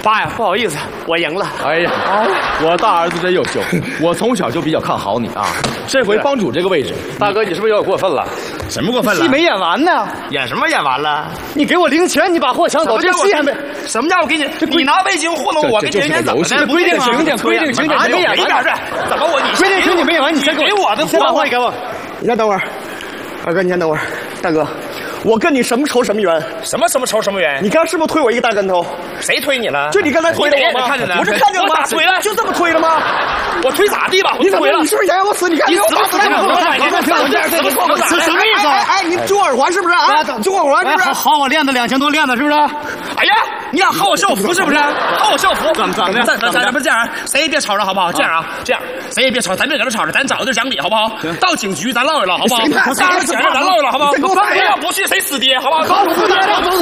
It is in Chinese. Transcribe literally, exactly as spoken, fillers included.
爸呀，不好意思，我赢了。 哎呀，我大儿子真优秀，我从小就比较看好你啊。这回帮主这个位置， 大哥，你是不是有点过分了？ 什么过分了？ 戏没演完呢。 演什么演完了？ 你给我零钱，你把货抢走，这戏还没…… 什么叫我给你？你拿味精糊弄我，给你零钱怎么的？ 规定情景，规定情景，没演完。 怎么我你规定情景没演完，你先给我的先把货给我。 你先等会儿，二哥，你先等会儿，大哥。 我跟你什么仇什么冤？ 什么什么仇什么冤？ 你刚刚是不是推我一个大跟头？ 谁推你了？ 就你刚才推的我吗？ 看见了？ 不是看见了吗？ 咋推了？ 就这么推了吗？ 我推咋地吧？ 你怎么？你是不是想让我死？你看你死不死？ 什么错误？ 什么意思？ 哎，你揪耳环是不是啊？揪耳环是不是？ 薅我链子两千多链子是不是？ 哎呀，你俩薅我校服是不是？薅我校服？怎么怎么的？咱咱咱不这样，谁也别吵着好不好？这样啊，这样，谁也别吵，咱别搁这吵着，咱找个地儿讲理好不好？到警局咱唠一唠好不好？到警局咱唠一唠好不好？谁要不去谁死爹好不好？好，